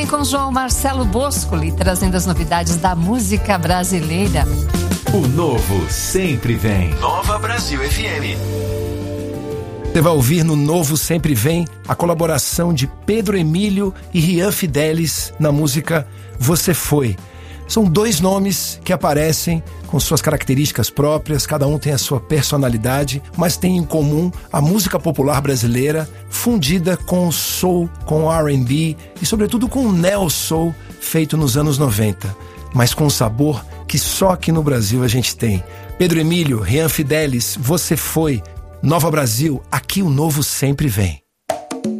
Com João Marcelo Boscoli, trazendo as novidades da música brasileira. O novo sempre vem. Nova Brasil FM. Você vai ouvir no Novo Sempre Vem a colaboração de Pedro Emílio e Rian Fidelis na música Você Foi. São dois nomes que aparecem com suas características próprias, cada um tem a sua personalidade, mas tem em comum a música popular brasileira fundida com o soul, com o R&B e sobretudo com o neo soul feito nos anos 90, mas com um sabor que só aqui no Brasil a gente tem. Pedro Emílio, Rian Fidelis, Você Foi, Nova Brasil, aqui o novo sempre vem.